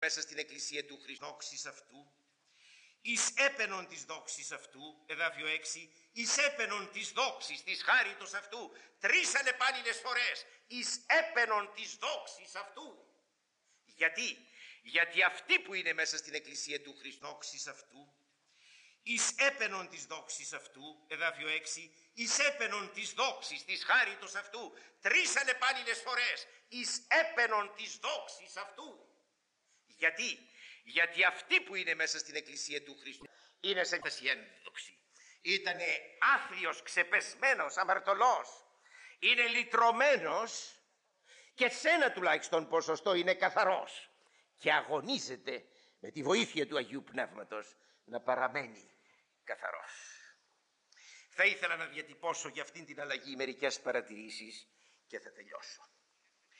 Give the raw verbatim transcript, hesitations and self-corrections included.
μέσα στην εκκλησία του Χριστού δόξης αυτού, εις έπαινον της δόξης αυτού, εδάφιο έξι, εις έπαινον της δόξης, της χάριτος αυτού, τρεις ανεπάλληλες φορές, εις έπαινον της δόξης αυτού. Γιατί, γιατί αυτοί που είναι μέσα στην εκκλησία του Χριστού δόξης αυτού, εις έπαινον της δόξης αυτού, εδάφιο έξι, εις έπαινον της δόξης, της χάριτος αυτού, τρεις ανεπάλληλες φορές, εις έπαινον της δόξης αυτού. Γιατί, γιατί αυτοί που είναι μέσα στην εκκλησία του Χριστού είναι σε θέση ένδοξη. Ήτανε άθλιος, ξεπεσμένος, αμαρτωλός, είναι λυτρωμένος και σε ένα τουλάχιστον ποσοστό είναι καθαρός και αγωνίζεται με τη βοήθεια του Αγίου Πνεύματος να παραμένει καθαρός. Θα ήθελα να διατυπώσω για αυτήν την αλλαγή μερικές παρατηρήσεις και θα τελειώσω.